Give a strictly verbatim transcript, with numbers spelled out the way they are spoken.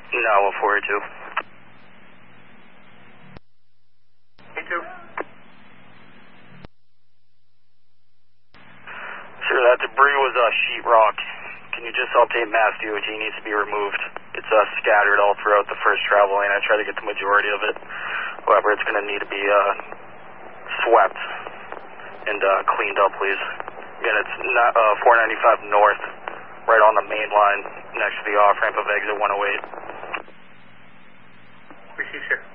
No, four eighty-two. eighty-two. Sure, that debris was uh, sheetrock. Can you just update Mass D O T? Needs to be removed. It's uh, scattered all throughout the first travel lane. I tried to get the majority of it. However, it's going to need to be uh, swept and uh, cleaned up, please. Again, it's not, uh, four ninety-five north, right on the main line, next to the off-ramp of exit one oh eight. Receive, sir.